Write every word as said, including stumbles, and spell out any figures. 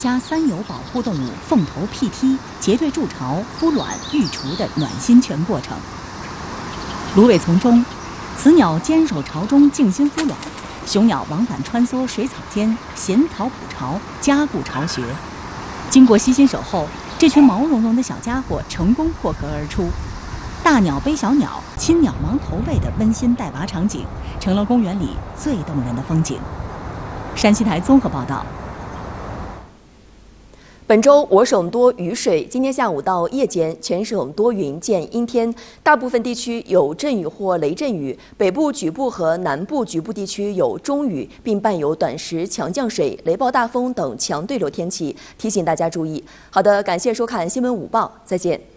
加三有保护动物凤头屁踢结对筑巢、孵卵、育雏的暖心全过程。芦苇丛中，雌鸟坚守巢中静心孵卵，雄鸟往返穿梭水草间，衔草捕巢，加固巢穴。经过悉心守候，这群毛茸茸的小家伙成功破壳而出。大鸟背小鸟，亲鸟忙投喂的温馨带娃场景，成了公园里最动人的风景。山西台综合报道。 本周我省多雨水，今天下午到夜间，全省多云见阴天，大部分地区有阵雨或雷阵雨，北部局部和南部局部地区有中雨，并伴有短时强降水、雷暴大风等强对流天气，提醒大家注意。好的，感谢收看新闻午报，再见。